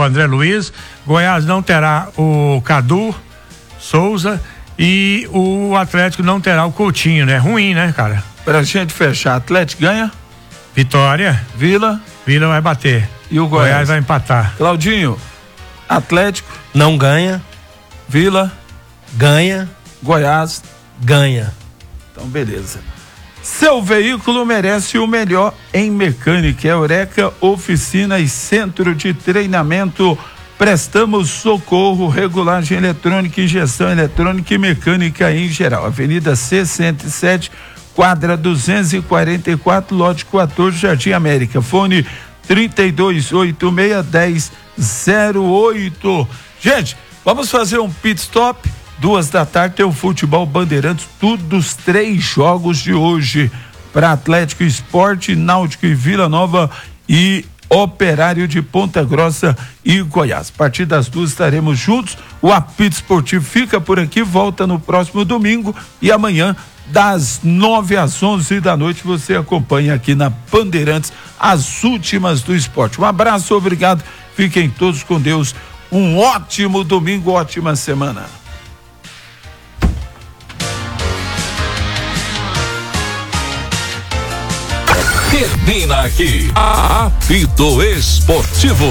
André Luiz. Goiás não terá o Cadu Souza e o Atlético não terá o Coutinho, né? Ruim, né, cara? Pra gente fechar, Atlético ganha? Vitória. Vila vai bater. E o Goiás vai empatar. Claudinho, Atlético não ganha. Vila ganha. Goiás ganha. Então, beleza. Seu veículo merece o melhor em mecânica. Eureka Oficina e Centro de Treinamento. Prestamos socorro, regulagem eletrônica, injeção eletrônica e mecânica em geral. Avenida C107, quadra 244, lote 14, Jardim América. Fone 3286-1008. Gente, vamos fazer um pit stop. 14h tem o Futebol Bandeirantes, tudo os 3 jogos de hoje para Atlético Esporte, Náutico e Vila Nova e Operário de Ponta Grossa e Goiás. A partir das 2 estaremos juntos. O apito esportivo fica por aqui, volta no próximo domingo e amanhã das 9 às 11 da noite você acompanha aqui na Bandeirantes as últimas do esporte. Um abraço, obrigado, fiquem todos com Deus, um ótimo domingo, ótima semana. Termina aqui Apito Esportivo.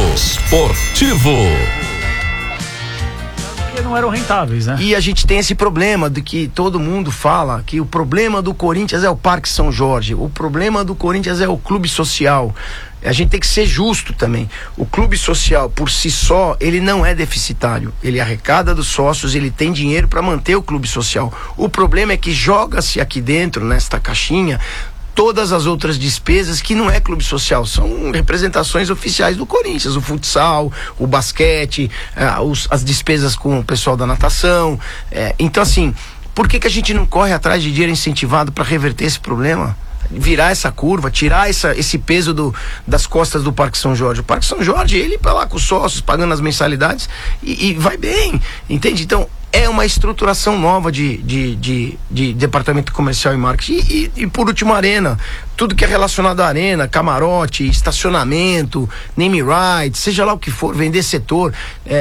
Porque não eram rentáveis, né? E a gente tem esse problema de que todo mundo fala que o problema do Corinthians é o Parque São Jorge, o problema do Corinthians é o clube social. A gente tem que ser justo também. O clube social, por si só, ele não é deficitário. Ele arrecada dos sócios, ele tem dinheiro para manter o clube social. O problema é que joga-se aqui dentro, nesta caixinha, todas as outras despesas que não é clube social, são representações oficiais do Corinthians, o futsal, o basquete, as despesas com o pessoal da natação. Então, assim, por que a gente não corre atrás de dinheiro incentivado para reverter esse problema? Virar essa curva, tirar esse peso das costas do Parque São Jorge. O Parque São Jorge, ele vai lá com os sócios, pagando as mensalidades e vai bem, entende? Então, é uma estruturação nova de departamento comercial e marketing. E por último, arena. Tudo que é relacionado à arena, camarote, estacionamento, name rights, seja lá o que for, vender setor,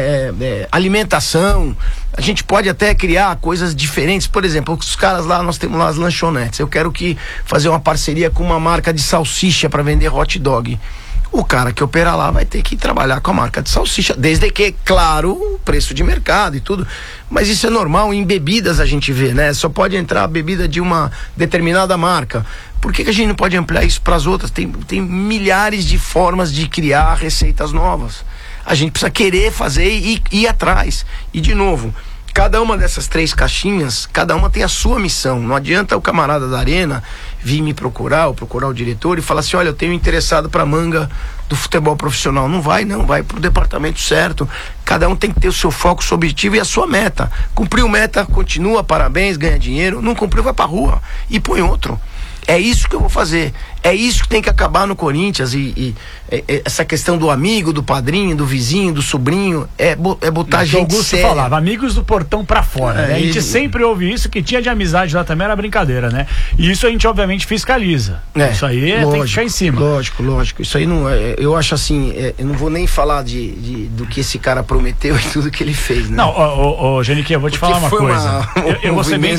alimentação. A gente pode até criar coisas diferentes. Por exemplo, os caras lá, nós temos lá as lanchonetes. Eu quero fazer uma parceria com uma marca de salsicha para vender hot dog. O cara que opera lá vai ter que trabalhar com a marca de salsicha, desde que, claro, o preço de mercado e tudo. Mas isso é normal, em bebidas a gente vê, né? Só pode entrar a bebida de uma determinada marca. Por que a gente não pode ampliar isso para as outras? Tem milhares de formas de criar receitas novas. A gente precisa querer fazer e ir atrás. E, de novo, cada uma dessas 3 caixinhas, cada uma tem a sua missão. Não adianta o camarada da arena vir me procurar, ou procurar o diretor e falar assim, olha, eu tenho interessado para manga do futebol profissional. Não vai pro departamento certo. Cada um tem que ter o seu foco, o seu objetivo e a sua meta. Cumpriu meta, continua, parabéns, ganha dinheiro. Não cumpriu, vai pra rua e põe outro. É isso que eu vou fazer. É isso que tem que acabar no Corinthians. E essa questão do amigo, do padrinho, do vizinho, do sobrinho, é botar a gente Augusto séria. falava, amigos do portão pra fora, né? A gente sempre ouve isso, que tinha de amizade lá também, era brincadeira, né? E isso a gente obviamente fiscaliza. Isso aí tem que ficar em cima. Lógico. Isso aí não é, eu acho assim, eu não vou nem falar do que esse cara prometeu e tudo que ele fez, né? Não, Genique, eu vou te falar uma coisa. Eu vou ser bem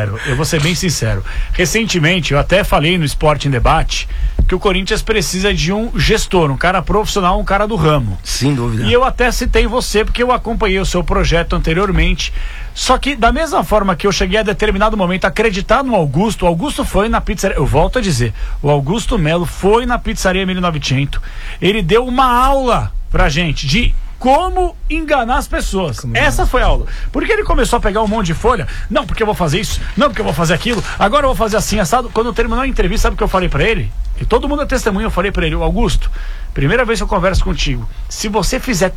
sincero. Recentemente, eu até falei no Esporte em Debate que o Corinthians precisa de um gestor, um cara profissional, um cara do ramo. Sem dúvida. E eu até citei você, porque eu acompanhei o seu projeto anteriormente. Só que, da mesma forma que eu cheguei a determinado momento a acreditar no Augusto, o Augusto foi na pizzaria, eu volto a dizer, o Augusto Melo foi na pizzaria Emílio Novecento, ele deu uma aula pra gente de como enganar as pessoas. Essa foi a aula. Porque ele começou a pegar um monte de folha. Não, porque eu vou fazer isso. Não, porque eu vou fazer aquilo. Agora eu vou fazer assim, assado. Quando eu terminou a entrevista, sabe o que eu falei pra ele? E todo mundo é testemunha, eu falei pra ele, Augusto, primeira vez que eu converso contigo, se você fizer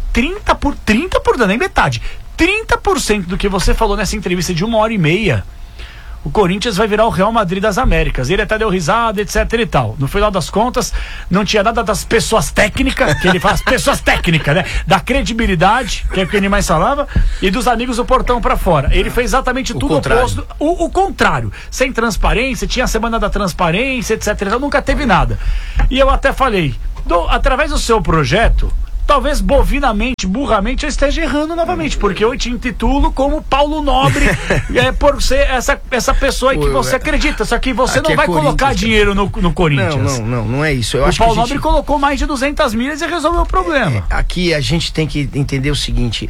30%, nem metade, 30% do que você falou nessa entrevista de 1h30, o Corinthians vai virar o Real Madrid das Américas. Ele até deu risada, etc e tal. No final das contas, não tinha nada das pessoas técnicas, que ele faz pessoas técnicas, né? Da credibilidade, que é o que ele mais falava, e dos amigos do portão pra fora. Ele fez exatamente tudo oposto, o contrário. Sem transparência, tinha a semana da transparência, etc. Então nunca teve nada. E eu até falei, através do seu projeto, talvez bovinamente, burramente, eu esteja errando novamente, porque eu te intitulo como Paulo Nobre, por ser essa pessoa aí que você acredita, só que você não vai colocar dinheiro no Corinthians. Não é isso. O Paulo Nobre colocou mais de 200 milhas e resolveu o problema. Aqui a gente tem que entender o seguinte,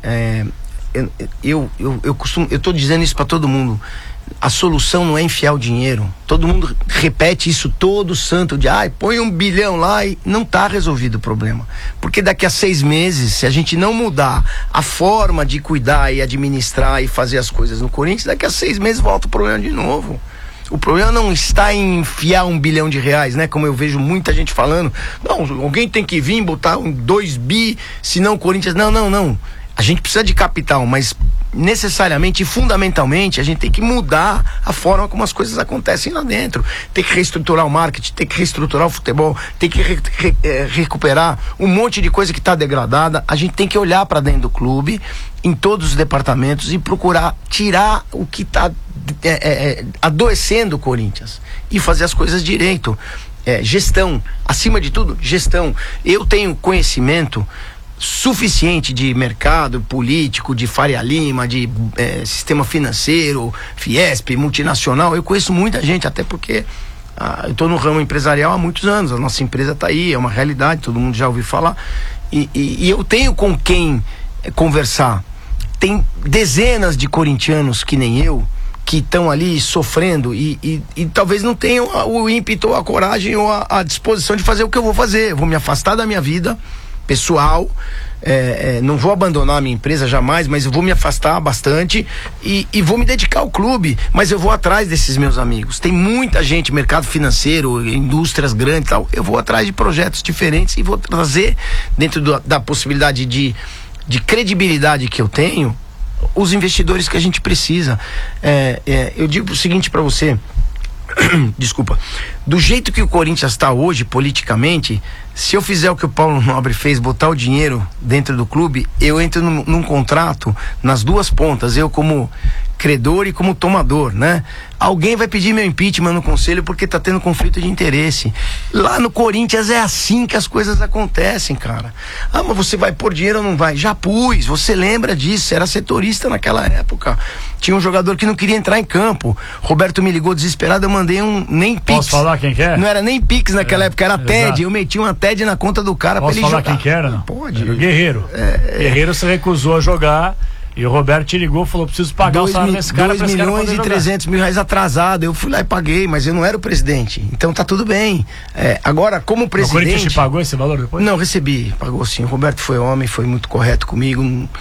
eu tô dizendo isso para todo mundo. A solução não é enfiar o dinheiro. Todo mundo repete isso todo santo dia. Põe 1 bilhão lá e não tá resolvido o problema. Porque daqui a 6 meses, se a gente não mudar a forma de cuidar e administrar e fazer as coisas no Corinthians, daqui a 6 meses volta o problema de novo. O problema não está em enfiar R$1 bilhão, né? Como eu vejo muita gente falando. Não, alguém tem que vir botar 2 bi, senão o Corinthians... Não. A gente precisa de capital, mas necessariamente e fundamentalmente a gente tem que mudar a forma como as coisas acontecem lá dentro. Tem que reestruturar o marketing, tem que reestruturar o futebol, tem que recuperar um monte de coisa que está degradada. A gente tem que olhar para dentro do clube, em todos os departamentos, e procurar tirar o que está adoecendo o Corinthians e fazer as coisas direito. Gestão, acima de tudo, gestão. Eu tenho conhecimento suficiente de mercado político, de Faria Lima, de sistema financeiro, Fiesp, multinacional. Eu conheço muita gente, até porque eu estou no ramo empresarial há muitos anos. A nossa empresa está aí, é uma realidade, todo mundo já ouviu falar, e eu tenho com quem conversar. Tem dezenas de corintianos que nem eu, que estão ali sofrendo e talvez não tenham o ímpeto, ou a coragem ou a disposição de fazer o que eu vou fazer. Eu vou me afastar da minha vida pessoal, não vou abandonar a minha empresa jamais, mas eu vou me afastar bastante e vou me dedicar ao clube, mas eu vou atrás desses meus amigos. Tem muita gente, mercado financeiro, indústrias grandes e tal, eu vou atrás de projetos diferentes e vou trazer, dentro da possibilidade de credibilidade que eu tenho, os investidores que a gente precisa. Eu digo o seguinte para você, desculpa, do jeito que o Corinthians está hoje politicamente, se eu fizer o que o Paulo Nobre fez, botar o dinheiro dentro do clube, eu entro num contrato nas duas pontas, eu como credor e como tomador, né? Alguém vai pedir meu impeachment no conselho porque tá tendo conflito de interesse. Lá no Corinthians é assim que as coisas acontecem, cara. Mas você vai pôr dinheiro ou não vai? Já pus, você lembra disso, era setorista naquela época. Tinha um jogador que não queria entrar em campo. Roberto me ligou desesperado, eu mandei nem Pix. Posso falar quem que é? Não era nem Pix naquela época, era TED. Exato. Eu meti uma TED na conta do cara. Posso pra ele falar jogar. Quem que era? Não? Pode. Era o Guerreiro. Guerreiro se recusou a jogar. E o Roberto te ligou e falou: preciso pagar o salário desse cara. 2 milhões e 300 mil reais atrasado. Eu fui lá e paguei, mas eu não era o presidente. Então tá tudo bem. Agora, como presidente. O Corinthians te pagou esse valor depois? Não, recebi. Pagou sim. O Roberto foi homem, foi muito correto comigo.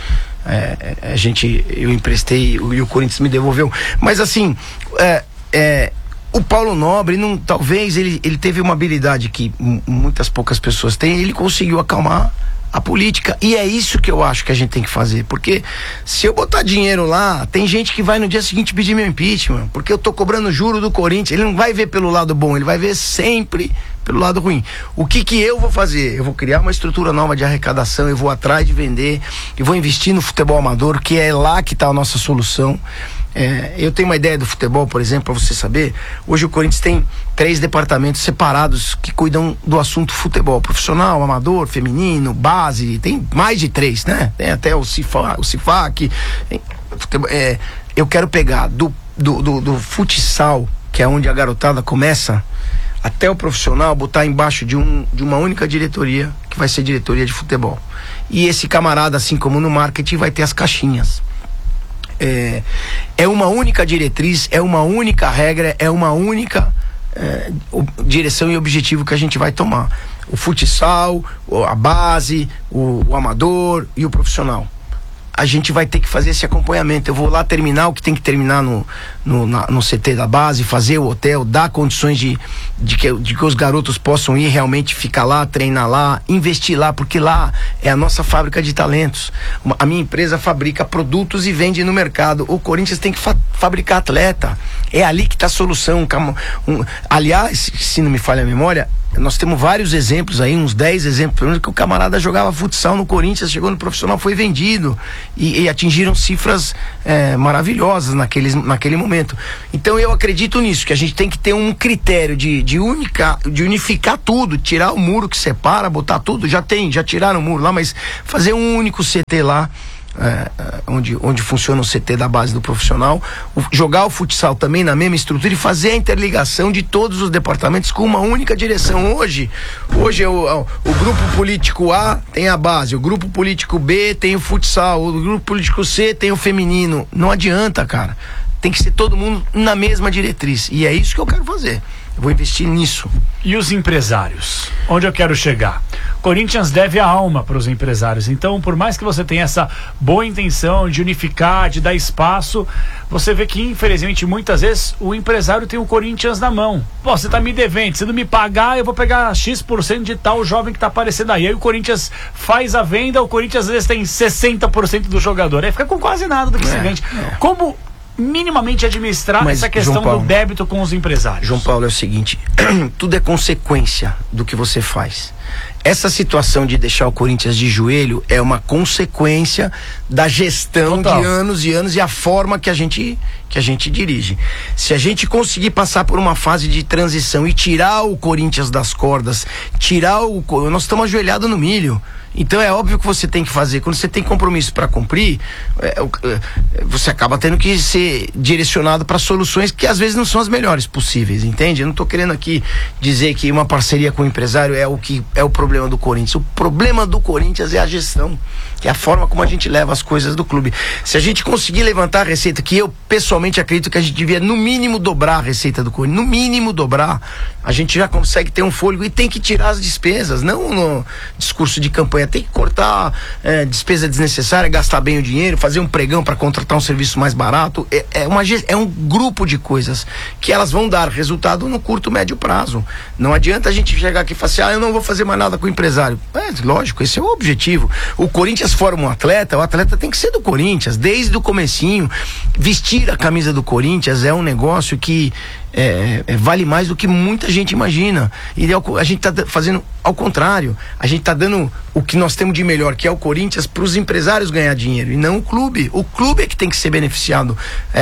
Eu emprestei e o Corinthians me devolveu. Mas assim, o Paulo Nobre, talvez ele teve uma habilidade que muitas poucas pessoas têm. Ele conseguiu acalmar a política, e é isso que eu acho que a gente tem que fazer, porque se eu botar dinheiro lá, tem gente que vai no dia seguinte pedir meu impeachment, porque eu tô cobrando juro do Corinthians. Ele não vai ver pelo lado bom, ele vai ver sempre pelo lado ruim. O que eu vou fazer? Eu vou criar uma estrutura nova de arrecadação, eu vou atrás de vender, eu vou investir no futebol amador, que é lá que tá a nossa solução. Eu tenho uma ideia do futebol, por exemplo, para você saber. Hoje o Corinthians tem 3 departamentos separados que cuidam do assunto futebol: profissional, amador, feminino, base. Tem mais de 3, né? Tem até o CIFAC. Eu quero pegar do futsal, que é onde a garotada começa, até o profissional, botar embaixo de uma única diretoria, que vai ser diretoria de futebol. E esse camarada, assim como no marketing, vai ter as caixinhas. É uma única diretriz, é uma única regra, é uma única direção e objetivo que a gente vai tomar. O futsal, a base, o amador e o profissional. A gente vai ter que fazer esse acompanhamento. Eu vou lá terminar o que tem que terminar no CT da base, fazer o hotel, dar condições de que os garotos possam ir realmente ficar lá, treinar lá, investir lá, porque lá é a nossa fábrica de talentos. A minha empresa fabrica produtos e vende no mercado. O Corinthians tem que fabricar atleta. É ali que está a solução. Aliás, se não me falha a memória, nós temos vários exemplos aí, uns 10 exemplos, pelo menos, que o camarada jogava futsal no Corinthians, chegou no profissional, foi vendido e atingiram cifras maravilhosas naquele momento. Então eu acredito nisso, que a gente tem que ter um critério de unificar tudo, tirar o muro que separa, botar tudo, já tiraram o muro lá, mas fazer um único CT lá, onde funciona o CT da base do profissional, jogar o futsal também na mesma estrutura e fazer a interligação de todos os departamentos com uma única direção. Hoje o grupo político A tem a base, o grupo político B tem o futsal, o grupo político C tem o feminino. Não adianta, cara. Tem que ser todo mundo na mesma diretriz. E é isso que eu quero fazer. Eu vou investir nisso. E os empresários? Onde eu quero chegar? Corinthians deve a alma para os empresários. Então, por mais que você tenha essa boa intenção de unificar, de dar espaço, você vê que, infelizmente, muitas vezes o empresário tem o Corinthians na mão. Pô, você tá me devendo, se não me pagar, eu vou pegar X% de tal jovem que tá aparecendo aí. Aí o Corinthians faz a venda, o Corinthians às vezes tem 60% do jogador. Aí fica com quase nada do que se vende. Como minimamente administrar essa questão do débito com os empresários? João Paulo, é o seguinte, tudo é consequência do que você faz. Essa situação de deixar o Corinthians de joelho é uma consequência da gestão de anos e anos e a forma que a gente dirige. Se a gente conseguir passar por uma fase de transição e tirar o Corinthians das cordas, nós estamos ajoelhados no milho. Então é óbvio que você tem que fazer. Quando você tem compromisso para cumprir, você acaba tendo que ser direcionado para soluções que às vezes não são as melhores possíveis, entende? Eu não estou querendo aqui dizer que uma parceria com o empresário é o problema do Corinthians. O problema do Corinthians é a gestão, que é a forma como a gente leva as coisas do clube. Se a gente conseguir levantar a receita, que eu pessoalmente acredito que a gente devia no mínimo dobrar a receita do Corinthians, no mínimo dobrar, a gente já consegue ter um fôlego e tem que tirar as despesas, não no discurso de campanha. Tem que cortar despesa desnecessária, gastar bem o dinheiro, fazer um pregão para contratar um serviço mais barato. É um grupo de coisas que elas vão dar resultado no curto, médio prazo. Não adianta a gente chegar aqui e falar assim, eu não vou fazer mais nada com o empresário. Lógico, esse é o objetivo. O Corinthians forma um atleta, o atleta tem que ser do Corinthians, desde o comecinho. Vestir a camisa do Corinthians é um negócio que vale mais do que muita gente imagina. E a gente está fazendo ao contrário. A gente está dando o que nós temos de melhor, que é o Corinthians, para os empresários ganhar dinheiro e não o clube. O clube é que tem que ser beneficiado.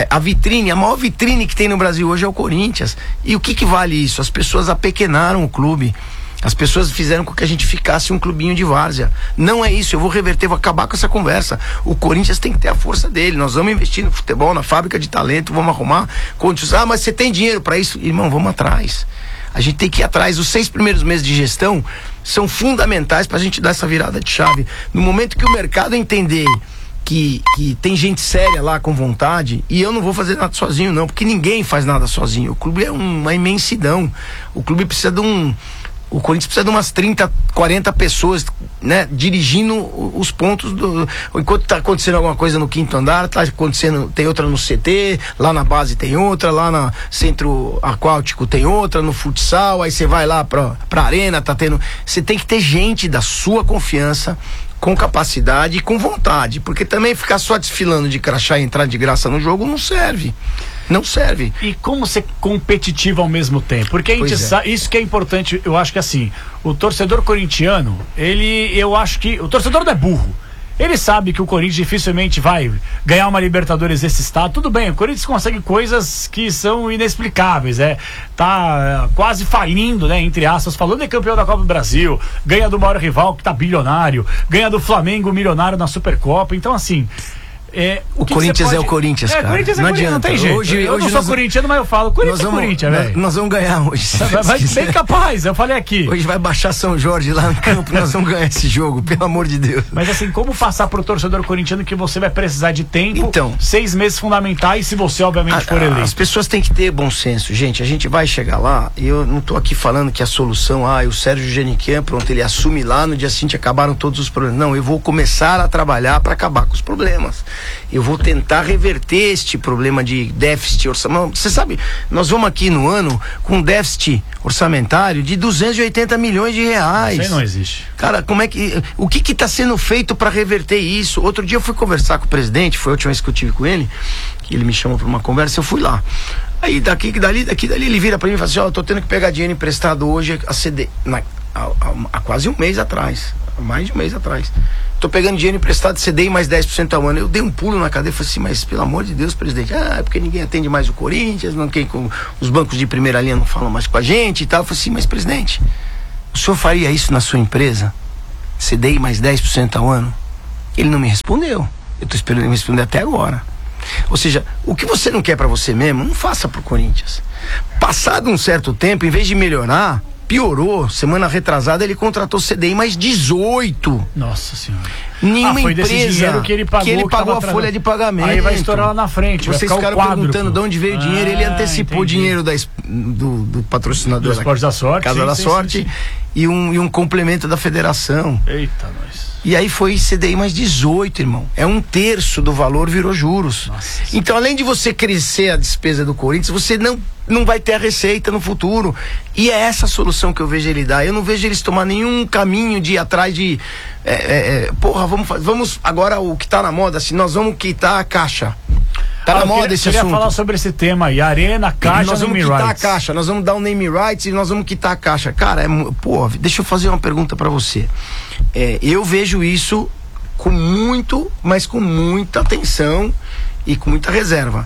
A maior vitrine que tem no Brasil hoje é o Corinthians. E o que vale isso? As pessoas apequenaram o clube. As pessoas fizeram com que a gente ficasse um clubinho de várzea. Não é isso, eu vou reverter, vou acabar com essa conversa. O Corinthians tem que ter a força dele. Nós vamos investir no futebol, na fábrica de talento, vamos arrumar condições. Mas você tem dinheiro para isso? Irmão, vamos atrás. A gente tem que ir atrás. Os 6 primeiros meses de gestão são fundamentais para a gente dar essa virada de chave. No momento que o mercado entender que tem gente séria lá com vontade, e eu não vou fazer nada sozinho não, porque ninguém faz nada sozinho. O clube é uma imensidão. O clube precisa o Corinthians precisa de umas 30, 40 pessoas, né, dirigindo os pontos enquanto está acontecendo alguma coisa no 5º andar, tá acontecendo, tem outra no CT, lá na base tem outra, lá no centro aquático tem outra, no futsal, aí você vai lá pra arena, tá tendo. Você tem que ter gente da sua confiança, com capacidade e com vontade, porque também ficar só desfilando de crachá e entrar de graça no jogo não serve. Não serve. E como ser competitivo ao mesmo tempo? Porque a gente sabe, isso que é importante, eu acho que assim, o torcedor corintiano, eu acho que o torcedor não é burro. Ele sabe que o Corinthians dificilmente vai ganhar uma Libertadores desse estado. Tudo bem, o Corinthians consegue coisas que são inexplicáveis, tá quase falindo, né, entre aspas, falando, é campeão da Copa do Brasil, ganha do maior rival que tá bilionário, ganha do Flamengo milionário na Supercopa. Então assim, o Corinthians é o Corinthians, cara. Corinthians não adianta. Não tem jeito. Hoje eu não sou corintiano, mas eu falo, Corinthians é Corinthians, velho. Nós vamos ganhar hoje. Vai bem capaz, eu falei aqui. Hoje vai baixar São Jorge lá no campo, nós vamos ganhar esse jogo, pelo amor de Deus. Mas assim, como passar pro torcedor corintiano que você vai precisar de tempo, 6 meses fundamentais, se você obviamente for eleito? As pessoas têm que ter bom senso, gente. A gente vai chegar lá, e eu não tô aqui falando que a solução, o Sérgio Geniquem, pronto, ele assume lá, no dia seguinte acabaram todos os problemas. Não, eu vou começar a trabalhar para acabar com os problemas. Eu vou tentar reverter este problema de déficit orçamentário. Você sabe, nós vamos aqui no ano com um déficit orçamentário de 280 milhões de reais. Isso aí não existe. Cara, o que está sendo feito para reverter isso? Outro dia eu fui conversar com o presidente, foi a última vez que eu tive com ele, que ele me chamou para uma conversa, eu fui lá. Aí daqui, dali, ele vira pra mim e fala assim, ó, eu tô tendo que pegar dinheiro emprestado hoje a CD, há quase um mês atrás, mais de um mês atrás. Tô pegando dinheiro emprestado, CDI mais 10% ao ano. Eu dei um pulo na cadeira e falei assim, mas pelo amor de Deus, presidente, é porque ninguém atende mais o Corinthians, os bancos de primeira linha não falam mais com a gente e tal. Eu falei assim, mas presidente, o senhor faria isso na sua empresa? CDI mais 10% ao ano? Ele não me respondeu. Eu tô esperando ele me responder até agora. Ou seja, o que você não quer pra você mesmo, não faça pro Corinthians. Passado um certo tempo, em vez de melhorar, piorou. Semana retrasada ele contratou CDI mais 18. Nossa senhora. Nenhuma foi empresa desse dinheiro que ele pagou a folha de pagamento. Aí vai estourar lá na frente. Vocês ficaram perguntando de onde veio o dinheiro. Ele antecipou o dinheiro do patrocinador do Esporte da Sorte, Casa da Sorte. E um complemento da federação. Eita, nós. E aí foi CDI mais 18, irmão. É 1/3 do valor virou juros. Nossa. Então, além de você crescer a despesa do Corinthians, você não vai ter a receita no futuro. E é essa a solução que eu vejo ele dar. Eu não vejo eles tomar nenhum caminho de ir atrás de... porra, vamos agora o que tá na moda, assim, nós vamos quitar a Caixa. Tá na moda esse assunto. Eu queria falar sobre esse tema aí, Arena, Caixa, nós vamos name quitar rights. a Caixa, nós vamos dar um name rights e nós vamos quitar a Caixa. Cara, deixa eu fazer uma pergunta pra você. Eu vejo isso com muita atenção e com muita reserva.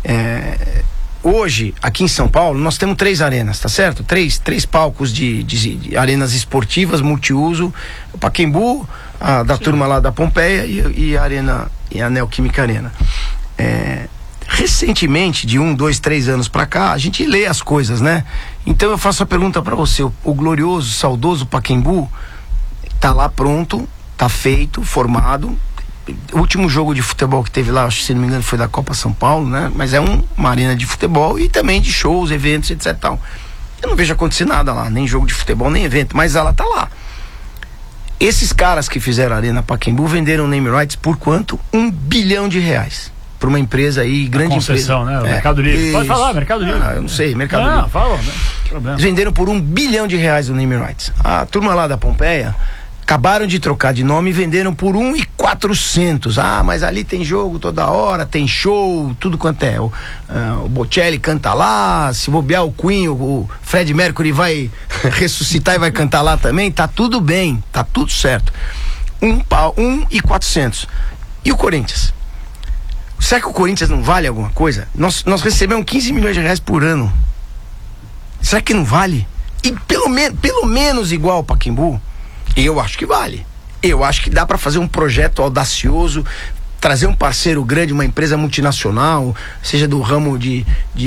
Hoje, aqui em São Paulo, nós temos 3 arenas, tá certo? Três palcos de arenas esportivas, multiuso, o Pacaembu, a da turma lá da Pompeia e a Arena, e a Neoquímica Arena. Recentemente, de 1, 2, 3 anos pra cá, a gente lê as coisas, né? Então eu faço a pergunta pra você, o glorioso, saudoso Pacaembu tá lá pronto, tá feito, formado. O último jogo de futebol que teve lá, acho que se não me engano foi da Copa São Paulo, né? Mas é uma arena de futebol e também de shows, eventos, etc. Tal. Eu não vejo acontecer nada lá, nem jogo de futebol, nem evento, mas ela tá lá. Esses caras que fizeram a Arena Pacaembu venderam name rights por quanto? R$1 bilhão para uma empresa aí, grande concessão, empresa. Né? O Mercado Livre. Isso. Pode falar, Mercado Livre. Eu não sei, Mercado Livre. Não, fala, né? Problema. Eles venderam por R$1 bilhão o name rights. A turma lá da Pompeia acabaram de trocar de nome e venderam por 1.400. Mas ali tem jogo toda hora, tem show, tudo quanto é. O Bocelli canta lá, se bobear o Queen, o Fred Mercury vai ressuscitar e vai cantar lá também, tá tudo bem, tá tudo certo. 1.400. E o Corinthians? Será que o Corinthians não vale alguma coisa? Nós recebemos R$15 milhões por ano. Será que não vale? E pelo menos igual ao Pacaembu? Eu acho que vale. Eu acho que dá para fazer um projeto audacioso, trazer um parceiro grande, uma empresa multinacional, seja do ramo de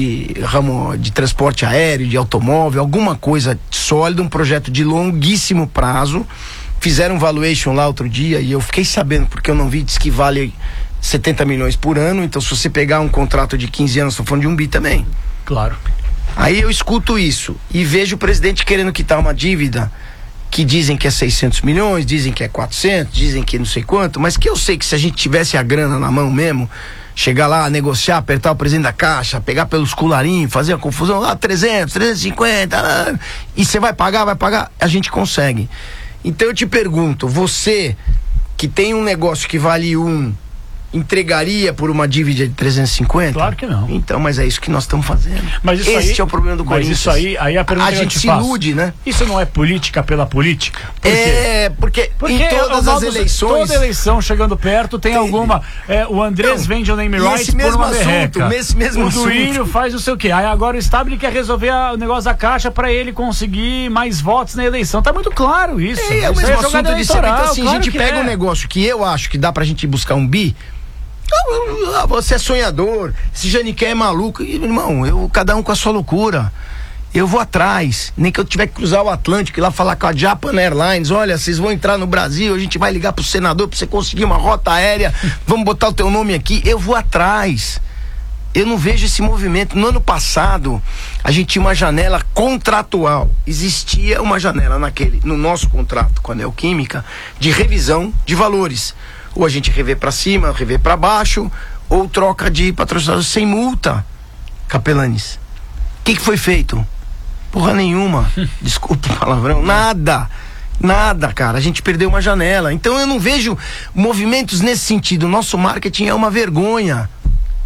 transporte aéreo, de automóvel, alguma coisa sólida, um projeto de longuíssimo prazo. Fizeram um valuation lá outro dia e eu fiquei sabendo, porque eu não vi, diz que vale 70 milhões por ano. Então, se você pegar um contrato de 15 anos, estou falando de 1 bi também. Claro. Aí eu escuto isso e vejo o presidente querendo quitar uma dívida que dizem que é 600 milhões, dizem que é 400, dizem que não sei quanto, mas que eu sei que se a gente tivesse a grana na mão mesmo, chegar lá, negociar, apertar o presidente da Caixa, pegar pelos colarinhos, fazer a confusão, 300, 350, e você vai pagar, a gente consegue. Então eu te pergunto, você que tem um negócio que vale entregaria por uma dívida de 350? Claro que não. Então, mas é isso que nós estamos fazendo. Mas isso Esse aí, é o problema do Corinthians. Mas isso aí a pergunta a gente se ilude, né? Isso não é política pela política? Porque em todas as eleições... Toda eleição chegando perto tem alguma... o Andrés vende o name rights por uma berreca. O Duílio faz não sei o quê. Aí agora o Stabile quer resolver o negócio da Caixa pra ele conseguir mais votos na eleição. Tá muito claro isso. É o mesmo assunto de ser. Então, assim, a gente pega um negócio que eu acho que dá pra gente buscar um bi. Você é sonhador, esse Janiqué é maluco. Irmão, cada um com a sua loucura. Eu vou atrás, nem que eu tiver que cruzar o Atlântico e lá falar com a Japan Airlines. Olha, vocês vão entrar no Brasil, a gente vai ligar pro senador pra você conseguir uma rota aérea, vamos botar o teu nome aqui. Eu vou atrás. Eu não vejo esse movimento. No ano passado, a gente tinha uma janela contratual. Existia uma janela no nosso contrato com a Neoquímica de revisão de valores. Ou a gente revê pra cima, revê pra baixo, ou troca de patrocinador sem multa. Capelanes, o que foi feito? Porra nenhuma. Desculpa o palavrão. Nada, cara. A gente perdeu uma janela. Então eu não vejo movimentos nesse sentido. Nosso marketing é uma vergonha.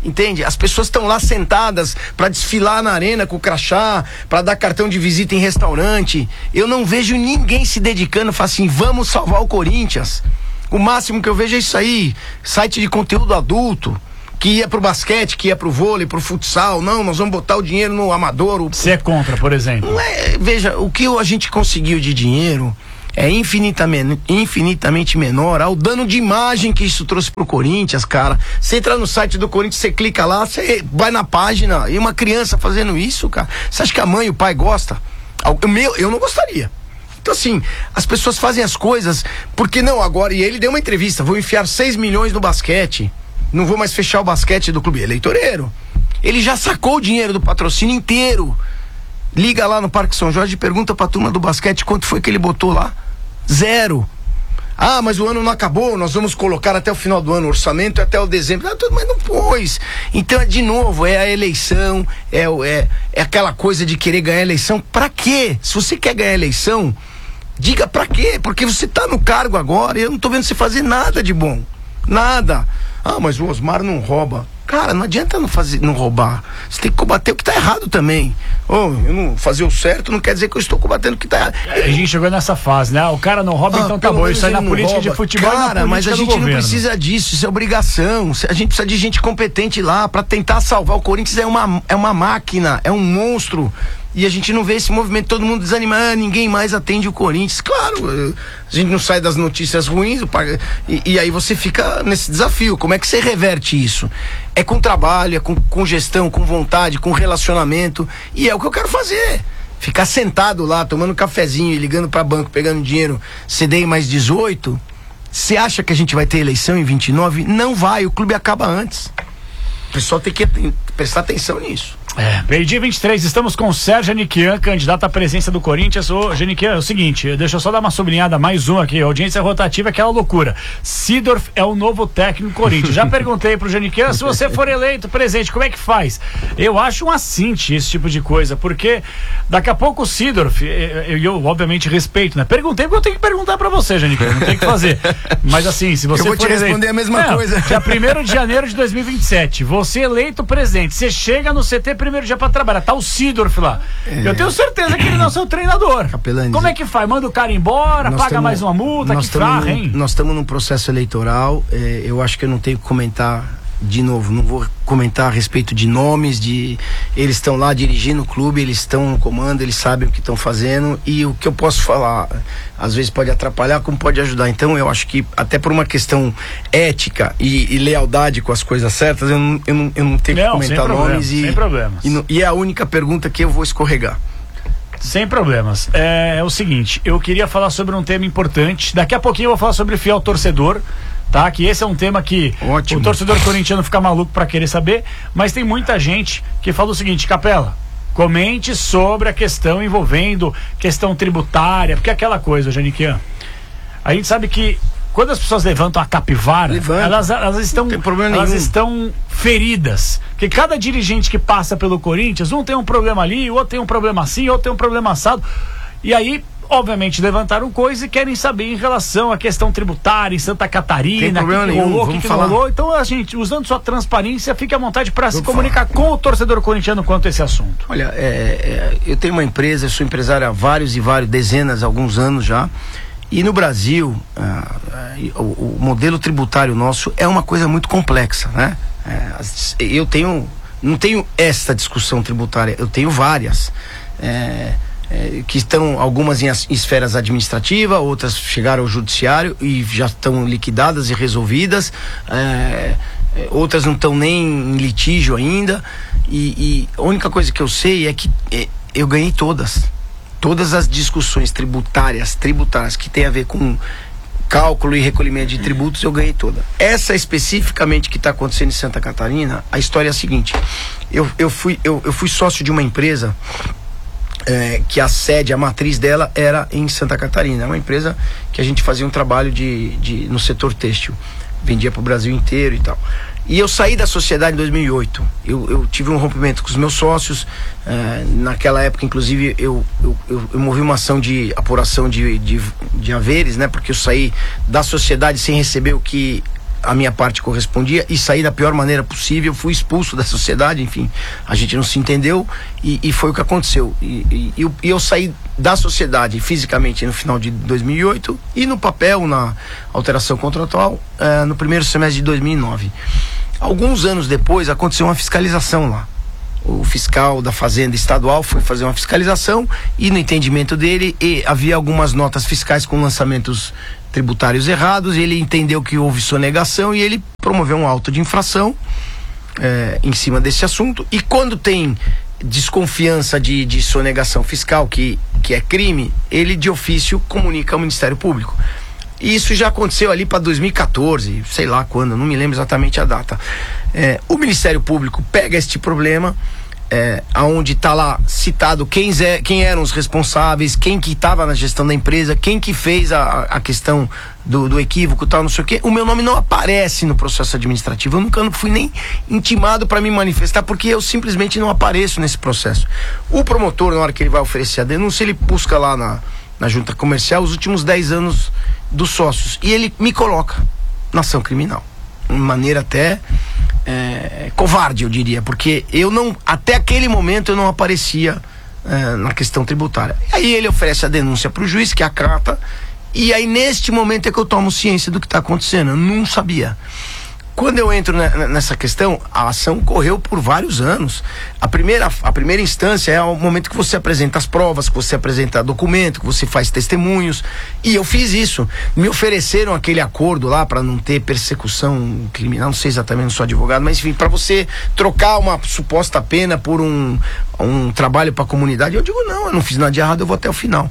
Entende? As pessoas estão lá sentadas para desfilar na arena com o crachá, para dar cartão de visita em restaurante. Eu não vejo ninguém se dedicando, falar assim, vamos salvar o Corinthians. O máximo que eu vejo é isso aí, site de conteúdo adulto, que ia pro basquete, que ia pro vôlei, pro futsal. Não, nós vamos botar o dinheiro no amador. Você é contra, por exemplo? Não é, veja, o que a gente conseguiu de dinheiro é infinitamente menor ao dano de imagem que isso trouxe pro Corinthians, cara. Você entra no site do Corinthians, você clica lá, você vai na página, e uma criança fazendo isso, cara. Você acha que a mãe e o pai gostam? Eu não gostaria. Então assim, as pessoas fazem as coisas, porque não, agora, e ele deu uma entrevista, vou enfiar 6 milhões no basquete, não vou mais fechar o basquete do clube eleitoreiro. Ele já sacou o dinheiro do patrocínio inteiro. Liga lá no Parque São Jorge e pergunta pra turma do basquete quanto foi que ele botou lá. 0. Ah, mas o ano não acabou, nós vamos colocar até o final do ano o orçamento, até o dezembro. Mas não pôs. Então, de novo, é a eleição, é aquela coisa de querer ganhar a eleição. Pra quê? Se você quer ganhar a eleição, diga pra quê? Porque você tá no cargo agora e eu não tô vendo você fazer nada de bom. Nada. Ah, mas o Osmar não rouba. Cara, não adianta não roubar. Você tem que combater o que tá errado também. Eu não fazer o certo não quer dizer que eu estou combatendo o que tá errado. A gente chegou nessa fase, né? O cara não rouba, então tá bom. Isso aí na política de futebol. Cara, mas a gente não precisa disso, isso é obrigação. A gente precisa de gente competente lá pra tentar salvar. O Corinthians é uma máquina, é um monstro. E a gente não vê esse movimento, todo mundo desanimando, ninguém mais atende o Corinthians. Claro, a gente não sai das notícias ruins, e aí você fica nesse desafio. Como é que você reverte isso? É com trabalho, é com gestão, com vontade, com relacionamento, e é o que eu quero fazer. Ficar sentado lá, tomando um cafezinho e ligando para banco, pegando dinheiro, CDI mais 18, você acha que a gente vai ter eleição em 29? Não vai, o clube acaba antes. O pessoal tem que prestar atenção nisso. Meio-dia 23, estamos com o Sérgio Aniquian, candidato à presidência do Corinthians. Ô, Aniquian, é o seguinte, deixa eu só dar uma sublinhada, mais uma aqui, a audiência rotativa é aquela loucura. Seedorf é o novo técnico do Corinthians. Já perguntei pro Aniquian, se você for eleito presidente, como é que faz? Eu acho um assinte esse tipo de coisa, porque daqui a pouco o Seedorf, eu obviamente respeito, né? Perguntei porque eu tenho que perguntar pra você, Aniquian, não tem que fazer. Mas assim, se você for eleito... Eu vou te responder a mesma coisa. Dia 1º de janeiro de 2027, você eleito presidente, você chega no CT primeiro dia pra trabalhar, tá o Seedorf lá. Eu tenho certeza que ele não é seu treinador. Capelani, como é que faz? Manda o cara embora, paga mais uma multa, que farra, hein? Nós estamos num processo eleitoral, eu acho que eu não tenho que comentar de novo, não vou comentar a respeito de nomes, eles estão lá dirigindo o clube, eles estão no comando, eles sabem o que estão fazendo, e o que eu posso falar às vezes pode atrapalhar como pode ajudar. Então eu acho que até por uma questão ética e lealdade com as coisas certas, eu não tenho que comentar nomes, sem problemas. E é a única pergunta que eu vou escorregar. Sem problemas. É o seguinte, eu queria falar sobre um tema importante. Daqui a pouquinho eu vou falar sobre fiel torcedor, tá? Que esse é um tema que o torcedor corintiano fica maluco pra querer saber, mas tem muita gente que fala o seguinte: Capela, comente sobre a questão envolvendo questão tributária, porque é aquela coisa, Janiquian, a gente sabe que quando as pessoas levantam a capivara, elas estão feridas. Porque cada dirigente que passa pelo Corinthians, um tem um problema ali, o outro tem um problema assim, o outro tem um problema assado. E aí, obviamente, levantaram coisa e querem saber em relação à questão tributária em Santa Catarina, o que não rolou. Então, a gente, usando sua transparência, fique à vontade para se comunicar com o torcedor corintiano quanto a esse assunto. Olha, eu tenho uma empresa, eu sou empresário há vários dezenas, alguns anos já. E no Brasil, o modelo tributário nosso é uma coisa muito complexa, né? Não tenho esta discussão tributária, eu tenho várias. Que estão algumas em esferas administrativas, outras chegaram ao judiciário e já estão liquidadas e resolvidas, outras não estão nem em litígio ainda, e a única coisa que eu sei é que eu ganhei todas as discussões tributárias que tem a ver com cálculo e recolhimento de tributos, eu ganhei toda. Essa especificamente que está acontecendo em Santa Catarina, a história é a seguinte: eu fui sócio de uma empresa que a sede, a matriz dela era em Santa Catarina. É uma empresa que a gente fazia um trabalho no setor têxtil, vendia para o Brasil inteiro e tal. E eu saí da sociedade em 2008. Eu tive um rompimento com os meus sócios. Naquela época, inclusive, eu movi uma ação de apuração de haveres, né? Porque eu saí da sociedade sem receber o que a minha parte correspondia e saí da pior maneira possível, fui expulso da sociedade, enfim, a gente não se entendeu e foi o que aconteceu. E eu saí da sociedade fisicamente no final de 2008 e no papel, na alteração contratual, no primeiro semestre de 2009. Alguns anos depois aconteceu uma fiscalização lá. O fiscal da Fazenda Estadual foi fazer uma fiscalização e, no entendimento dele, havia algumas notas fiscais com lançamentos tributários errados. Ele entendeu que houve sonegação e ele promoveu um auto de infração em cima desse assunto. E quando tem desconfiança de sonegação fiscal, que é crime, ele de ofício comunica ao Ministério Público. E isso já aconteceu ali para 2014, sei lá quando, não me lembro exatamente a data. O Ministério Público pega este problema, aonde está lá citado quem eram os responsáveis, quem que estava na gestão da empresa, quem que fez a questão do equívoco, tal, não sei o quê. O meu nome não aparece no processo administrativo. Eu nunca fui nem intimado para me manifestar, porque eu simplesmente não apareço nesse processo. O promotor, na hora que ele vai oferecer a denúncia, ele busca lá na junta comercial os últimos 10 anos dos sócios e ele me coloca na ação criminal, de maneira até covarde, eu diria, porque até aquele momento eu não aparecia na questão tributária. Aí ele oferece a denúncia para o juiz, que acata, e aí neste momento é que eu tomo ciência do que está acontecendo. Eu não sabia. Quando eu entro nessa questão, a ação correu por vários anos. A primeira instância é o momento que você apresenta as provas, que você apresenta documento, que você faz testemunhos. E eu fiz isso. Me ofereceram aquele acordo lá para não ter persecução criminal, não sei exatamente, não sou advogado, mas enfim, para você trocar uma suposta pena por um trabalho para a comunidade. Eu digo, não, eu não fiz nada de errado, eu vou até o final.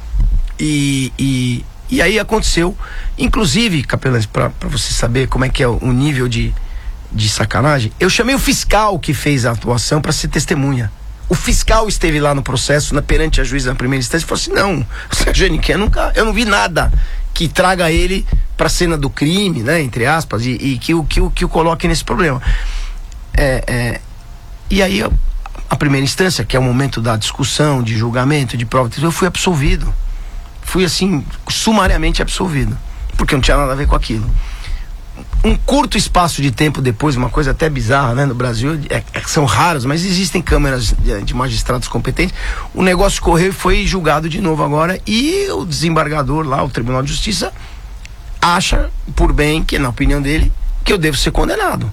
E aí aconteceu, inclusive, Capelães, para você saber como é que é o nível de sacanagem, eu chamei o fiscal que fez a atuação para ser testemunha. O fiscal esteve lá no processo, perante a juíza na primeira instância, e falou assim, não, o Sérgio Henrique, eu não vi nada que traga ele para a cena do crime, né, entre aspas, e que o coloque nesse problema. E aí a primeira instância, que é o momento da discussão, de julgamento, de prova, eu fui absolvido. Fui assim, sumariamente absolvido, porque não tinha nada a ver com aquilo. Um curto espaço de tempo depois, uma coisa até bizarra, né, no Brasil, são raros, mas existem câmeras de magistrados competentes. O negócio correu e foi julgado de novo agora, e o desembargador lá, o Tribunal de Justiça, acha por bem, que na opinião dele, que eu devo ser condenado.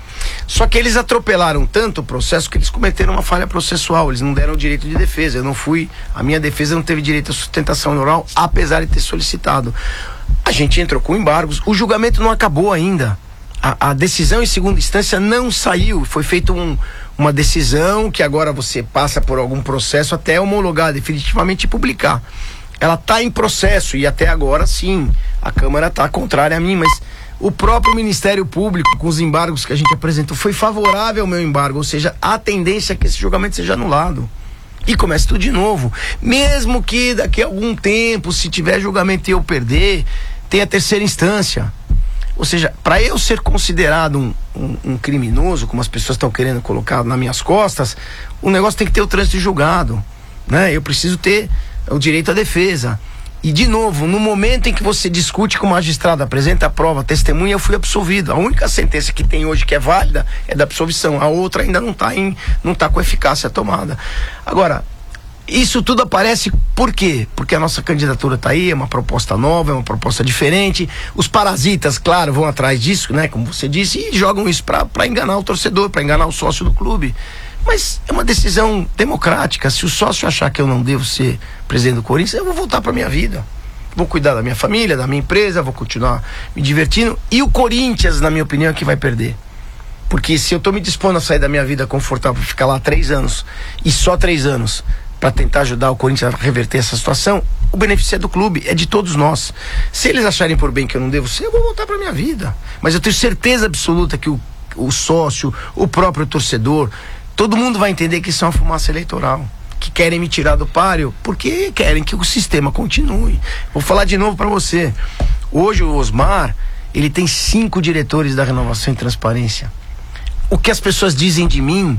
Só que eles atropelaram tanto o processo que eles cometeram uma falha processual. Eles não deram o direito de defesa. A minha defesa não teve direito à sustentação oral, apesar de ter solicitado. A gente entrou com embargos. O julgamento não acabou ainda. A decisão em segunda instância não saiu. Foi feita uma decisão que agora você passa por algum processo até homologar definitivamente e publicar. Ela está em processo e até agora sim, a Câmara está contrária a mim, mas o próprio Ministério Público, com os embargos que a gente apresentou, foi favorável ao meu embargo, ou seja, a tendência é que esse julgamento seja anulado e comece tudo de novo, mesmo que daqui a algum tempo, se tiver julgamento e eu perder, tenha terceira instância. Ou seja, para eu ser considerado um criminoso, como as pessoas estão querendo colocar nas minhas costas, o negócio tem que ter o trânsito julgado, né? Eu preciso ter o direito à defesa. E de novo, no momento em que você discute com o magistrado, apresenta a prova, testemunha, eu fui absolvido. A única sentença que tem hoje que é válida é da absolvição. A outra ainda não tá com eficácia tomada. Agora, isso tudo aparece por quê? Porque a nossa candidatura está aí, é uma proposta nova, é uma proposta diferente. Os parasitas, claro, vão atrás disso, né? Como você disse, e jogam isso para enganar o torcedor, para enganar o sócio do clube. Mas é uma decisão democrática. Se o sócio achar que eu não devo ser presidente do Corinthians, eu vou voltar para minha vida. Vou cuidar da minha família, da minha empresa, vou continuar me divertindo. E o Corinthians, na minha opinião, é que vai perder. Porque se eu estou me dispondo a sair da minha vida confortável, ficar lá 3 anos, e só 3 anos, para tentar ajudar o Corinthians a reverter essa situação, o benefício é do clube, é de todos nós. Se eles acharem por bem que eu não devo ser, eu vou voltar para minha vida. Mas eu tenho certeza absoluta que o sócio, o próprio torcedor, todo mundo vai entender que isso é uma fumaça eleitoral, que querem me tirar do páreo porque querem que o sistema continue. Vou falar de novo para você. Hoje o Osmar, ele tem 5 diretores da Renovação e Transparência. O que as pessoas dizem de mim,